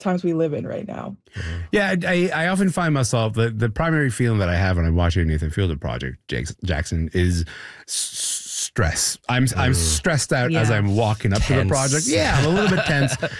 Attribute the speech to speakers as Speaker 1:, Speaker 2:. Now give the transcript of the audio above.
Speaker 1: times we live in right now.
Speaker 2: Yeah, I often find myself, the primary feeling that I have when I'm watching Nathan Fielder Project, Jackson, is stress. I'm stressed out as I'm walking up to the project. Yeah, I'm a little bit tense.